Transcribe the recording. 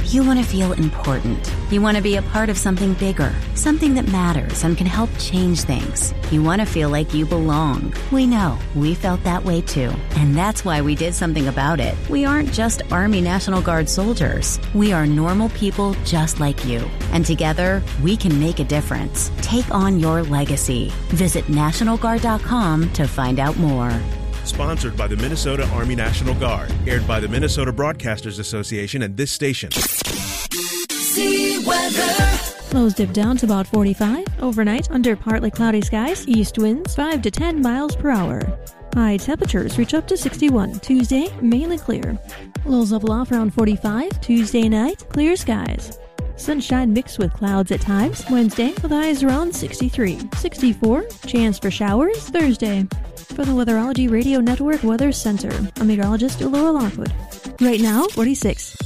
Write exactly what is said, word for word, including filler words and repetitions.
You want to feel important. You want to be a part of something bigger, something that matters and can help change things. You want to feel like you belong. We know. We felt that way too. And that's why we did something about it. We aren't just Army National Guard soldiers. We are normal people just like you. And together, we can make a difference. Take on your legacy. Visit National Guard dot com to find out more. Sponsored by the Minnesota Army National Guard. Aired by the Minnesota Broadcasters Association and this station. See weather. Lows dip down to about forty-five. Overnight, under partly cloudy skies, east winds five to ten miles per hour. High temperatures reach up to sixty-one. Tuesday, mainly clear. Lows level off around forty-five. Tuesday night, clear skies. Sunshine mixed with clouds at times. Wednesday, with highs around sixty-three. sixty-four, chance for showers Thursday. For the Weatherology Radio Network Weather Center, I'm meteorologist Laura Lockwood. Right now, forty-six.